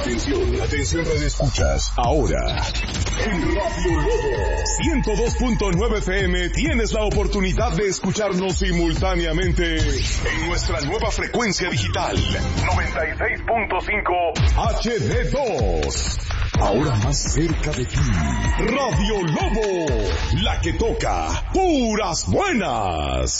Atención Radio Escuchas. Ahora, en Radio Lobo 102.9 FM tienes la oportunidad de escucharnos simultáneamente en nuestra nueva frecuencia digital 96.5 HD2. Ahora más cerca de ti. Radio Lobo, la que toca puras buenas.